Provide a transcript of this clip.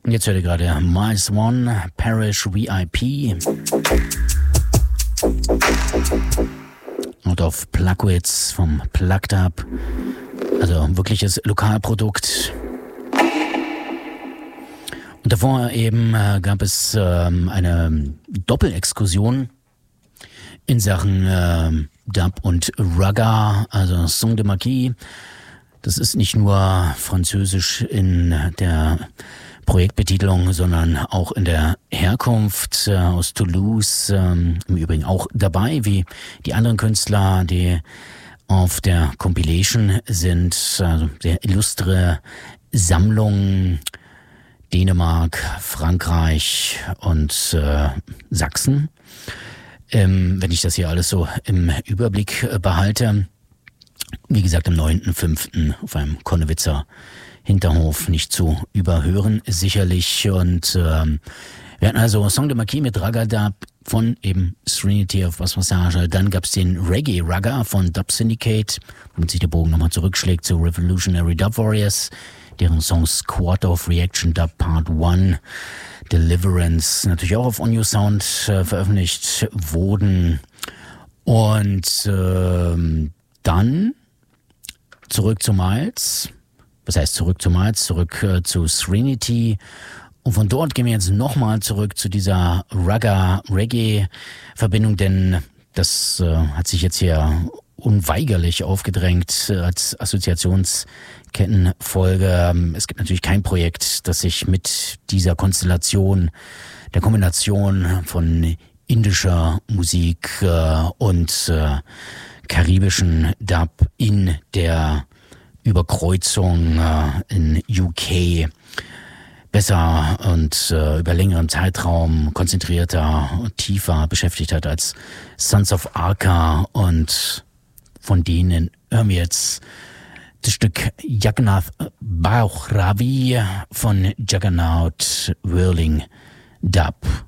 Jetzt hört ihr gerade Miles One, Parish VIP. Und auf Plugwitz vom Plugged Up. Also ein wirkliches Lokalprodukt. Und davor eben gab es eine Doppelexkursion in Sachen Dub und Ragga, also Son de Marquis. Das ist nicht nur französisch in der Projektbetitelung, sondern auch in der Herkunft aus Toulouse, im Übrigen auch dabei, wie die anderen Künstler, die auf der Compilation sind. Also sehr illustre Sammlung, Dänemark, Frankreich und Sachsen. Wenn ich das hier alles so im Überblick behalte. Wie gesagt, am 9.5. auf einem Konnewitzer Hinterhof nicht zu überhören, sicherlich. Und wir hatten also Son de Marquis mit Ragga Dub von eben Serenity of Bass Passage. Dann gab es den Reggae Ragga von Dub Syndicate, womit sich der Bogen nochmal zurückschlägt zu Revolutionary Dub Warriors, deren Song Squad of Reaction Dub Part 1, Deliverance, natürlich auch auf On Your Sound veröffentlicht wurden. Und dann zurück zu Miles. Was heißt zurück zu Miles? Zurück zu Serenity. Und von dort gehen wir jetzt nochmal zurück zu dieser Ragga-Reggae-Verbindung, denn das hat sich jetzt hier unweigerlich aufgedrängt als Assoziationskettenfolge. Es gibt natürlich kein Projekt, das sich mit dieser Konstellation, der Kombination von indischer Musik und karibischen Dub in der Überkreuzung in UK besser und über längeren Zeitraum konzentrierter und tiefer beschäftigt hat als Sons of Arca. Und von denen hören wir jetzt das Stück Jagannath Bhairavi von Juggernaut Whirling Dub.